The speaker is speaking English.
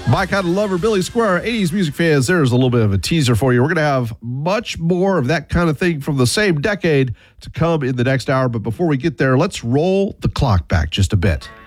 My kind of lover, Billy Squire, 80s music fans, there's a little bit of a teaser for you. We're going to have much more of that kind of thing from the same decade to come in the next hour. But before we get there, let's roll the clock back just a bit.